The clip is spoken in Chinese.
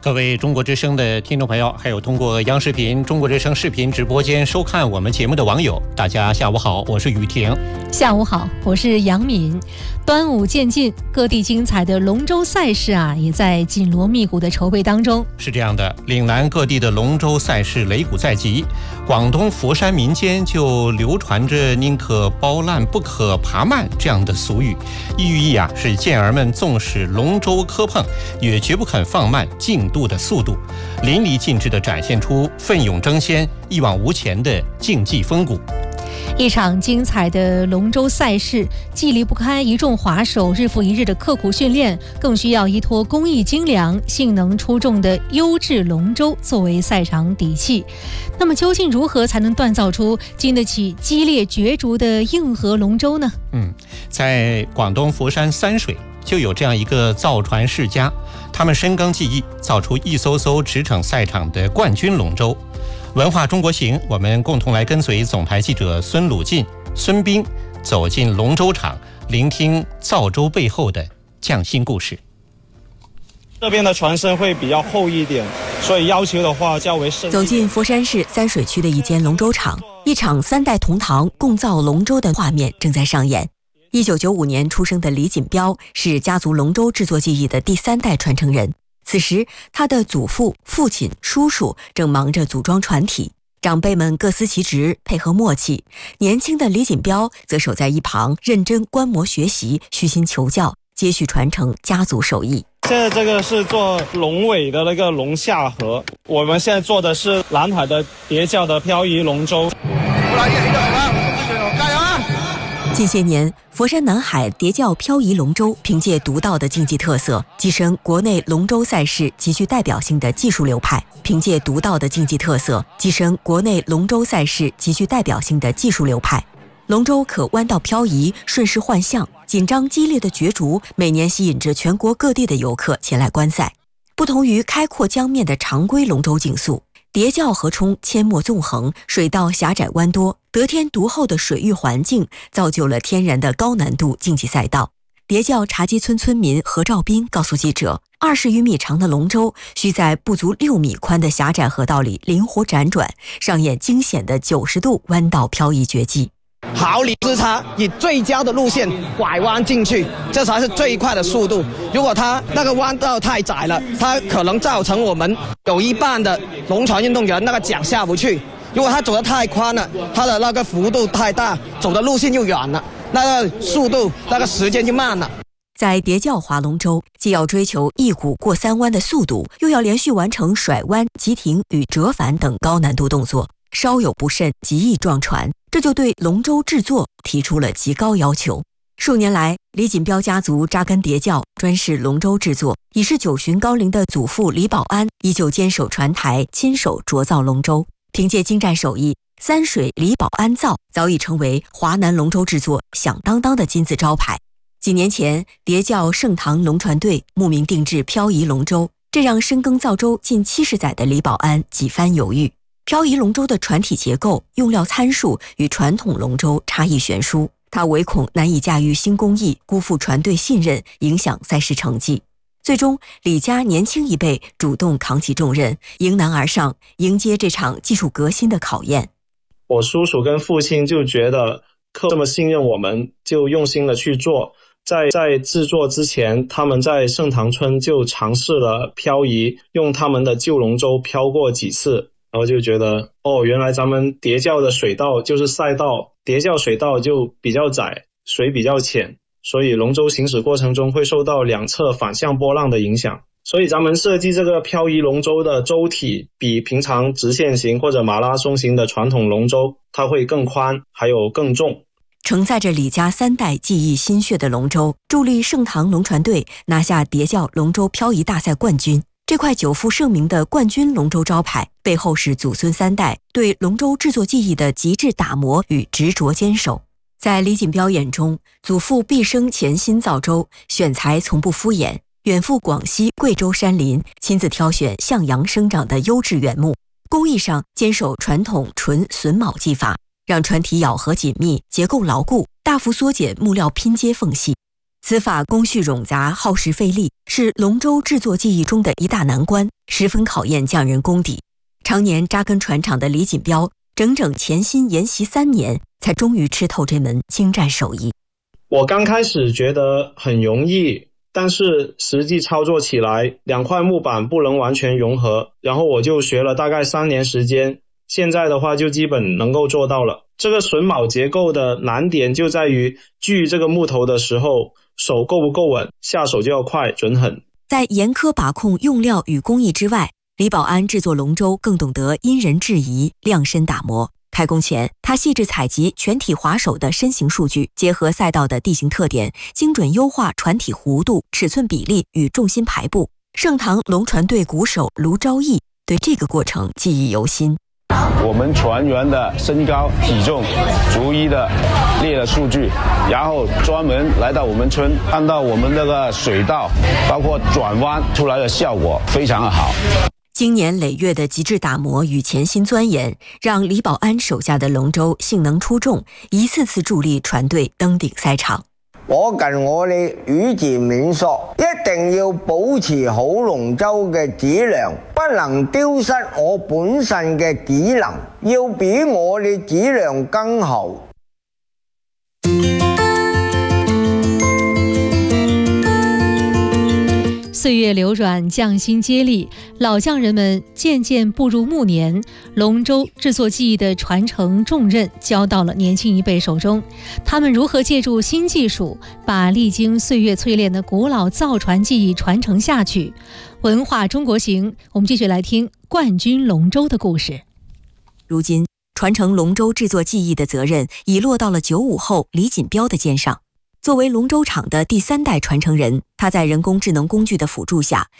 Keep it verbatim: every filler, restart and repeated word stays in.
各位中国之声的听众朋友，还有通过央视频、中国之声视频直播间收看我们节目的网友，大家下午好，我是雨婷。 下午好，我是杨敏。端午渐近，各地精彩的龙舟赛事啊，也在紧锣密鼓的筹备当中。 是这样的，岭南各地的龙舟赛事擂鼓在即，广东佛山民间就流传着宁可包烂不可爬慢这样的俗语，寓意啊是健儿们纵使龙舟磕碰，也绝不肯放慢竞度的速度，淋漓尽致地展现出奋勇争先、一往无前的竞技风骨。 一场精彩的龙舟赛事，既离不开一众滑手日复一日的刻苦训练，更需要依托工艺精良、性能出众的优质龙舟作为赛场底气。那么，究竟如何才能锻造出经得起激烈角逐的硬核龙舟呢？ 嗯，在广东佛山三水就有这样一个造船世家，他们深耕技艺，造出一艘艘驰骋赛场的冠军龙舟。文化中国行，我们共同来跟随总台记者孙鲁进、孙斌走进龙舟场，聆听造舟背后的匠心故事。 这边的船身会比较厚一点，所以要求的话较为深。 走进佛山市三水区的一间龙舟场，一场三代同堂共造龙舟的画面正在上演。一九九五年出生的李锦标是家族龙舟制作技艺的第三代传承人。此时，他的祖父、父亲、叔叔正忙着组装船体，长辈们各司其职，配合默契。年轻的李锦标则守在一旁，认真观摩学习，虚心求教，接续传承家族手艺。 现在这个是做龙尾的那个龙下河，我们现在做的是南海的叠教的漂移龙舟。 近些年，佛山南海叠教漂移龙舟凭借独到的竞技特色，跻身国内龙舟赛事极具代表性的技术流派。凭借独到的竞技特色，跻身国内龙舟赛事极具代表性的技术流派。龙舟可弯道漂移，顺势换向，紧张激烈的角逐每年吸引着全国各地的游客前来观赛。不同于开阔江面的常规龙舟竞速，叠教河冲阡陌纵横，水道狭窄弯多，得天独厚的水域环境造就了天然的高难度竞技赛道。叠教茶基村村民何兆斌告诉记者，二十余米长的龙舟需在不足六米宽的狭窄河道里灵活辗转，上演惊险的九十度弯道漂移绝技。 毫厘之差，以最佳的路线拐弯进去，这才是最快的速度。如果它那个弯道太窄了，它可能造成我们有一半的龙船运动员那个桨下不去。如果它走得太宽了，它的那个幅度太大，走的路线又远了，那个速度那个时间就慢了。 在叠教划龙舟，既要追求一鼓过三弯的速度，又要连续完成甩弯、急停与折返等高难度动作，稍有不慎极易撞船，这就对龙舟制作提出了极高要求。数年来，李锦标家族扎根叠教，专事龙舟制作。已是九旬高龄的祖父李保安依旧坚守船台，亲手琢造龙舟。凭借精湛手艺，三水李保安造早已成为华南龙舟制作响当当的金字招牌。几年前，叠教盛唐龙船队慕名定制漂移龙舟，这让深耕造舟近七十载的李保安几番犹豫。漂移龙舟的船体结构、用料参数与传统龙舟差异悬殊，他唯恐难以驾驭新工艺，辜负船队信任，影响赛事成绩。最终，李家年轻一辈主动扛起重任，迎难而上，迎接这场技术革新的考验。 我叔叔跟父亲就觉得客这么信任我们，就用心的去做。在在制作之前，他们在盛唐村就尝试了漂移，用他们的旧龙舟漂过几次，然后就觉得哦，原来咱们叠教的水道就是赛道，叠教水道就比较窄，水比较浅，所以龙舟行驶过程中会受到两侧反向波浪的影响。所以咱们设计这个漂移龙舟的舟体比平常直线型或者马拉松型的传统龙舟它会更宽，还有更重。 承载着李家三代技艺心血的龙舟，助力盛唐龙船队拿下叠教龙舟漂移大赛冠军。这块久负盛名的冠军龙舟招牌，背后是祖孙三代对龙舟制作技艺的极致打磨与执着坚守。在李锦标眼中，祖父毕生潜心造舟，选材从不敷衍，远赴广西、贵州山林，亲自挑选向阳生长的优质原木，工艺上坚守传统纯榫铆技法，让船体咬合紧密，结构牢固，大幅缩减木料拼接缝隙。 此法工序冗杂，耗时费力，是龙舟制作技艺中的一大难关，十分考验匠人功底。常年扎根船厂的李锦标，整整潜心研习三年，才终于吃透这门精湛手艺。 我刚开始觉得很容易，但是实际操作起来，两块木板不能完全融合，然后我就学了大概三年时间，现在的话就基本能够做到了。这个榫卯结构的难点就在于锯这个木头的时候，手够不够稳，下手就要快准狠。 在严苛把控用料与工艺之外，李保安制作龙舟更懂得因人制宜，量身打磨。开工前，他细致采集全体划手的身形数据，结合赛道的地形特点，精准优化船体弧度、尺寸比例与重心排布。盛唐龙船队鼓手卢昭义对这个过程记忆犹新。 我们船员的身高体重逐一的列了数据，然后专门来到我们村，按照我们这个水道包括转弯出来的效果非常的好。 经年累月的极致打磨与潜心钻研，让李保安手下的龙舟性能出众，一次次助力船队登顶赛场。 我近我哋語字免索，一定要保持好龍舟嘅質量，不能丟失我本身嘅技能，要比我哋質量更好。 岁月流转，匠心接力，老匠人们渐渐步入暮年，龙舟制作技艺的传承重任交到了年轻一辈手中。他们如何借助新技术，把历经岁月淬炼的古老造船技艺传承下去？文化中国行，我们继续来听冠军龙舟的故事。 如今，传承龙舟制作技艺的责任已落到了九五后李锦标的肩上。作为龙舟厂的第三代传承人，他在人工智能工具的辅助下，